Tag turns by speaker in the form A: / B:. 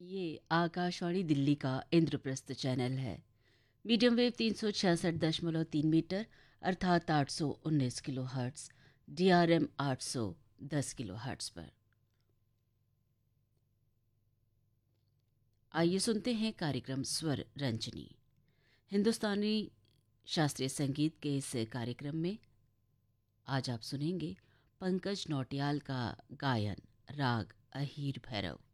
A: ये आकाशवाणी दिल्ली का इंद्रप्रस्थ चैनल है। मीडियम वेव 366.3 मीटर अर्थात 819 kilo hertz, DRM 810 kilo hertz पर। आइए सुनते हैं कार्यक्रम स्वर रंजनी। हिंदुस्तानी शास्त्रीय संगीत के इस कार्यक्रम में आज आप सुनेंगे पंकज नौटियाल का गायन, राग अहीर भैरव।